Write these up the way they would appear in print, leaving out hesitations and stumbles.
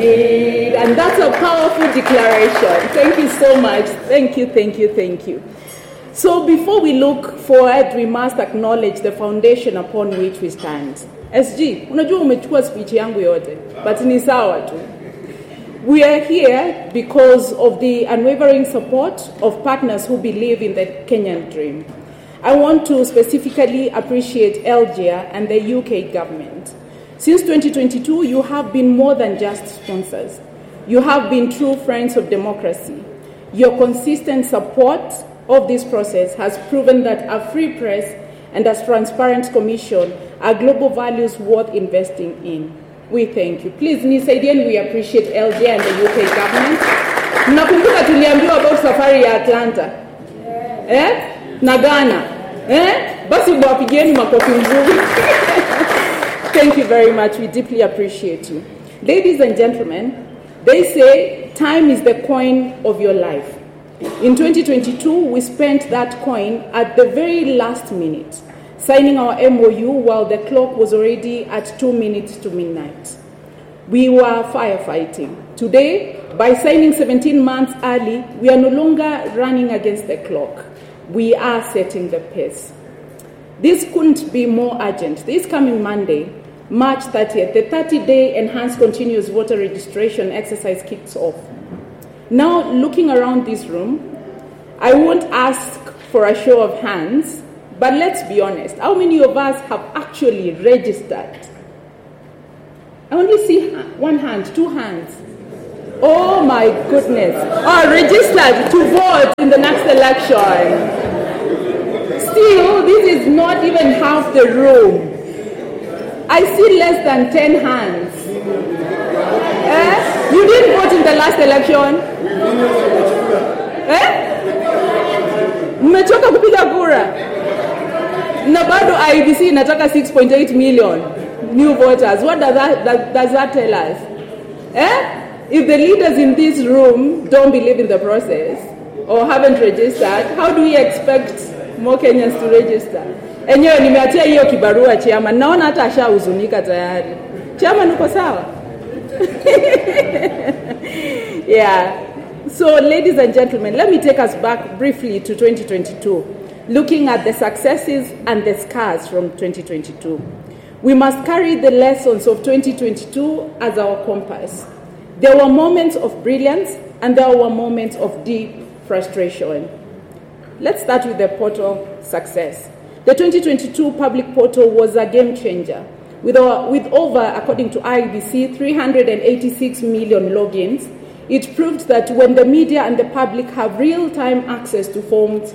indeed. And that's a powerful declaration. Thank you so much. Thank you. So before we look forward, we must acknowledge the foundation upon which we stand. SG, unajua umechukua speech yangu yote, but ni sawa tu. We are here because of the unwavering support of partners who believe in the Kenyan dream. I want to specifically appreciate Algeria and the UK government. Since 2022, you have been more than just sponsors. You have been true friends of democracy. Your consistent support of this process has proven that a free press and a transparent commission are global values worth investing in. We thank you. Please, nisaidieni, we appreciate LJ and the UK government. Mnakumbuka tuliambiwa about safari ya Atlanta? Na Ghana? Basi wapigieni makofi mzuri. Thank you very much. We deeply appreciate you. Ladies and gentlemen, they say time is the coin of your life. In 2022, we spent that coin at the very last minute, signing our MOU while the clock was already at 2 minutes to midnight. We were firefighting. Today, by signing 17 months early, we are no longer running against the clock. We are setting the pace. This couldn't be more urgent. This coming Monday, March 30th, the 30-day enhanced continuous voter registration exercise kicks off. Now, looking around this room, I won't ask for a show of hands, but let's be honest. How many of us have actually registered? I only see one hand, two hands. Oh my goodness. Oh, registered to vote in the next election. Still, this is not even half the room. I see less than 10 hands. You didn't vote in the last election? Mmechoka kupiga kura? Na bado IEBC inataka 6.8 million new voters. What does that tell us? If the leaders in this room don't believe in the process or haven't registered, how do we expect more Kenyans to register? Enyewe nimeatia hiyo kibarua chairman. Naona hata ashahuzunika tayari. Chairman uko sawa? Yeah. So, ladies and gentlemen, let me take us back briefly to 2022, looking at the successes and the scars from 2022. We must carry the lessons of 2022 as our compass. There were moments of brilliance and there were moments of deep frustration. Let's start with the portal success. The 2022 public portal was a game changer. With over, according to IEBC, 386 million logins, it proved that when the media and the public have real-time access to forms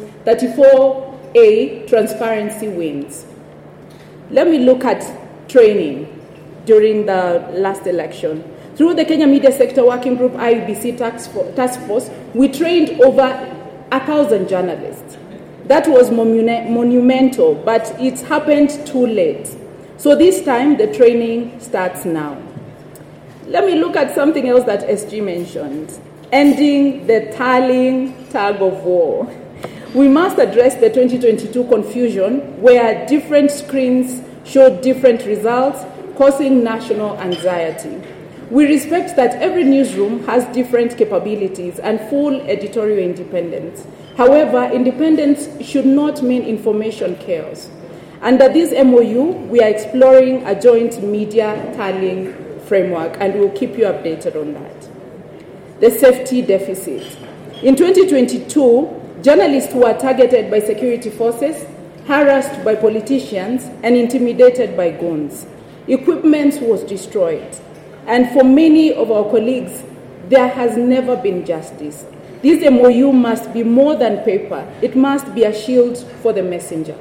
34A, transparency wins. Let me look at training during the last election. Through the Kenya Media Sector Working Group IEBC Task Force, we trained over 1,000 journalists. That was monumental, but it happened too late. So this time, the training starts now. Let me look at something else that SG mentioned, ending the Tarling tug of war. We must address the 2022 confusion where different screens showed different results, causing national anxiety. We respect that every newsroom has different capabilities and full editorial independence. However, independence should not mean information chaos. Under this MOU, we are exploring a joint media tallying framework, and we'll keep you updated on that. The safety deficit. In 2022, journalists were targeted by security forces, harassed by politicians, and intimidated by goons. Equipment was destroyed. And for many of our colleagues, there has never been justice. This MOU must be more than paper. It must be a shield for the messenger.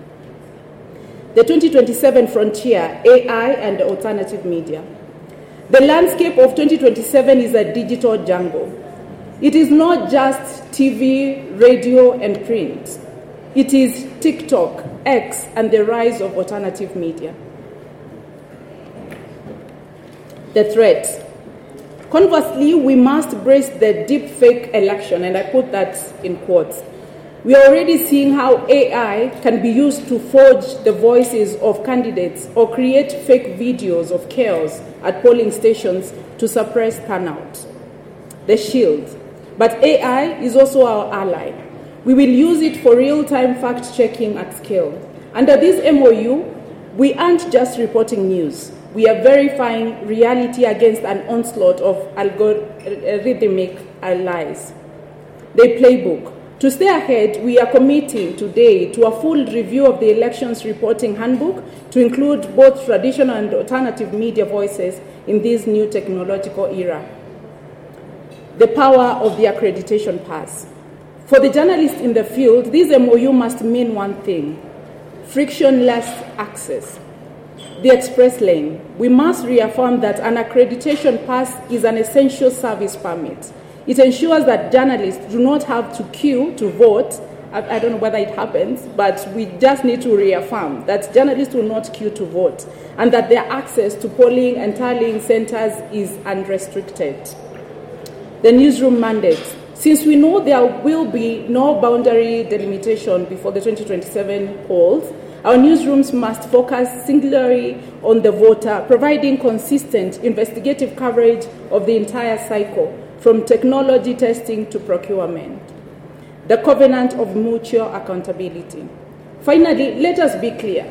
The 2027 frontier, AI and alternative media. The landscape of 2027 is a digital jungle. It is not just TV, radio, and print. It is TikTok, X, and the rise of alternative media. The threats. Conversely, we must brace the deep fake election, and I put that in quotes. We are already seeing how AI can be used to forge the voices of candidates or create fake videos of chaos at polling stations to suppress turnout. The shield. But AI is also our ally. We will use it for real-time fact-checking at scale. Under this MOU, we aren't just reporting news. We are verifying reality against an onslaught of algorithmic lies. The playbook. To stay ahead, we are committing today to a full review of the elections reporting handbook to include both traditional and alternative media voices in this new technological era. The power of the accreditation pass. For the journalists in the field, this MOU must mean one thing: frictionless access. The express lane. We must reaffirm that an accreditation pass is an essential service permit. It ensures that journalists do not have to queue to vote. I don't know whether it happens, but we just need to reaffirm that journalists will not queue to vote and that their access to polling and tallying centers is unrestricted. The newsroom mandate. Since we know there will be no boundary delimitation before the 2027 polls, our newsrooms must focus singularly on the voter, providing consistent investigative coverage of the entire cycle, from technology testing to procurement. The covenant of mutual accountability. Finally, let us be clear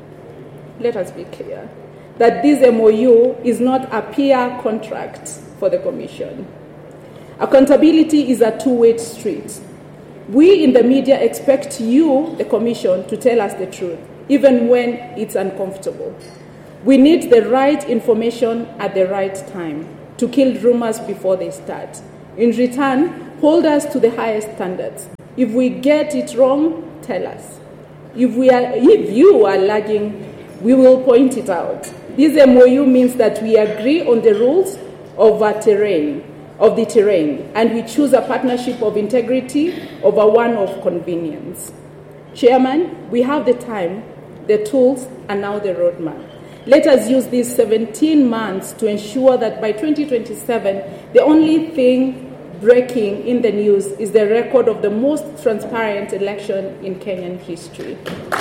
that this MOU is not a peer contract for the Commission. Accountability is a two-way street. We in the media expect you, the Commission, to tell us the truth, even when it's uncomfortable. We need the right information at the right time to kill rumors before they start. In return, hold us to the highest standards. If we get it wrong, tell us. If you are lagging, we will point it out. This MOU means that we agree on the rules of the terrain, and we choose a partnership of integrity over one of convenience. Chairman, we have the time, the tools, and now the roadmap. Let us use these 17 months to ensure that by 2027, the only thing breaking in the news is the record of the most transparent election in Kenyan history.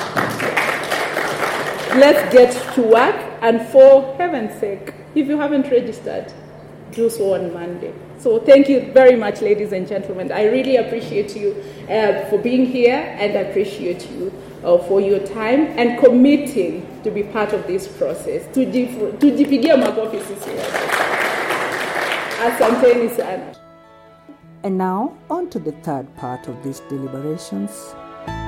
Let's get to work, and for heaven's sake, if you haven't registered, do so on Monday. So thank you very much, ladies and gentlemen. I really appreciate you for being here, and I appreciate you for your time and committing to be part of this process. Tujipigia makofi sisi wote. Asanteni sana. And now, on to the third part of these deliberations.